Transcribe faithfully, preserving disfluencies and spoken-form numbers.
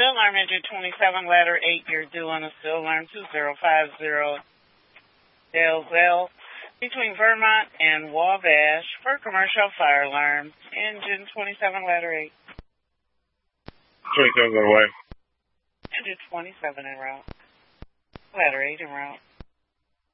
still alarm engine twenty-seven, ladder eight, you're due on a still alarm two zero five zero Dalesville between Vermont and Wabash for commercial fire alarm. Engine twenty-seven, ladder eight. twenty-seven on the way. Engine twenty-seven en route. Ladder eight en route.